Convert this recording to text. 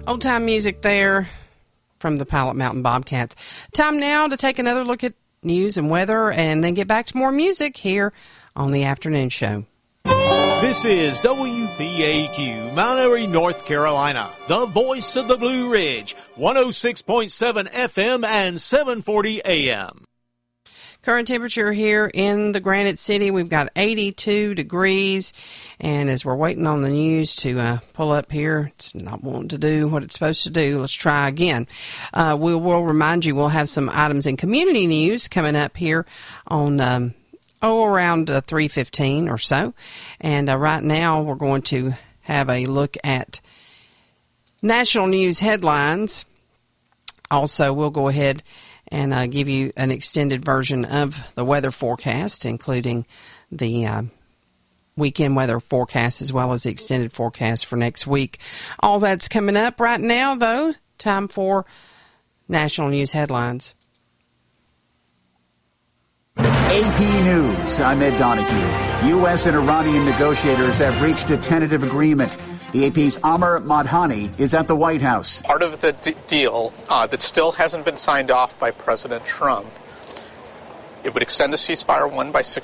Old-time music there from the Pilot Mountain Bobcats. Time now to take another look at news and weather and then get back to more music here on the afternoon show. This is WBAQ, Mount Airy, North Carolina, the voice of the Blue Ridge, 106.7 FM and 740 AM. Current temperature here in the Granite City, we've got 82 degrees, and as we're waiting on the news to pull up here, it's not wanting to do what it's supposed to do. Let's try again. We will remind you we'll have some items in community news coming up here on around 3:15 or so, and right now we're going to have a look at national news headlines. Also, we'll go ahead and give you an extended version of the weather forecast, including the weekend weather forecast as well as the extended forecast for next week. All that's coming up right now, though. Time for national news headlines. AP News, I'm Ed Donahue. U.S. and Iranian negotiators have reached a tentative agreement. The AP's Amr Madhani is at the White House. Part of the deal that still hasn't been signed off by President Trump, it would extend the ceasefire by 6